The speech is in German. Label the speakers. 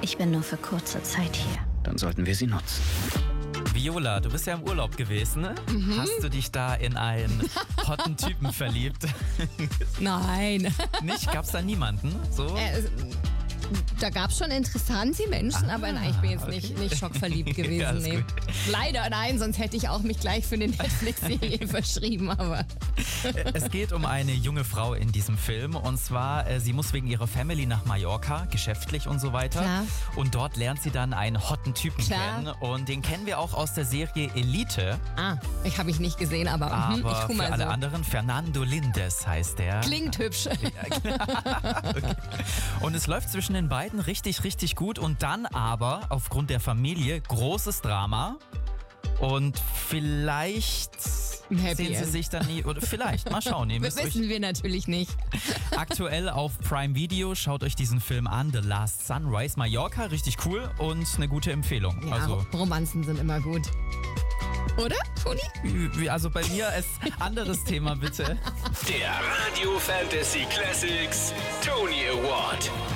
Speaker 1: Ich bin nur für kurze Zeit hier.
Speaker 2: Dann sollten wir sie nutzen.
Speaker 3: Viola, du bist ja im Urlaub gewesen, ne? Hast du dich da in einen hotten Typen verliebt?
Speaker 4: Nein.
Speaker 3: Nicht? Gab's da niemanden? So?
Speaker 4: Da gab es schon interessante Menschen, aber nein, ich bin jetzt nicht schockverliebt gewesen.
Speaker 3: Ja,
Speaker 4: Nee.
Speaker 3: gut.
Speaker 4: Leider nein, sonst hätte ich auch mich gleich für eine Netflix-Serie verschrieben. Aber
Speaker 3: Es geht um eine junge Frau in diesem Film und zwar, sie muss wegen ihrer Family nach Mallorca, geschäftlich und so weiter.
Speaker 4: Klar.
Speaker 3: Und dort lernt sie dann einen hotten Typen
Speaker 4: Klar.
Speaker 3: kennen und den kennen wir auch aus der Serie Elite.
Speaker 4: ich habe ich nicht gesehen, aber ich
Speaker 3: Aber
Speaker 4: tu
Speaker 3: für
Speaker 4: mal
Speaker 3: alle
Speaker 4: so.
Speaker 3: anderen, Fernando Lindes heißt der.
Speaker 4: Klingt hübsch.
Speaker 3: Und es läuft zwischen den beiden richtig, richtig gut und dann aber aufgrund der Familie großes Drama und vielleicht
Speaker 4: Happy
Speaker 3: sehen sie
Speaker 4: End.
Speaker 3: sich dann nie, oder vielleicht, mal schauen. Ihr
Speaker 4: Das
Speaker 3: müsst euch
Speaker 4: wissen wir natürlich nicht.
Speaker 3: aktuell auf Prime Video, schaut euch diesen Film an, The Last Sunrise, Mallorca, richtig cool und eine gute Empfehlung.
Speaker 4: Ja,
Speaker 3: Also,
Speaker 4: Romanzen sind immer gut. Oder, Toni?
Speaker 3: also bei mir ist anderes Thema, bitte.
Speaker 5: Der Radio Fantasy Classics Tony Award.